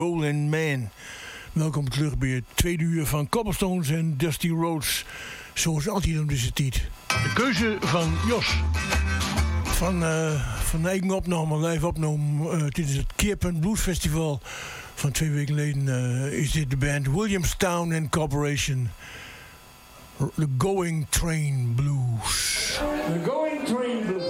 Rolling Man. Welkom terug bij het tweede uur van Cobblestones en Dusty Rhodes. Zoals altijd om deze tijd. De keuze van Jos. Van eigen opname, live opname. Dit is het Keerpunt Blues Festival van 2 weken geleden. Is dit de band Williamstown and Corporation. The Going Train Blues. The Going Train Blues.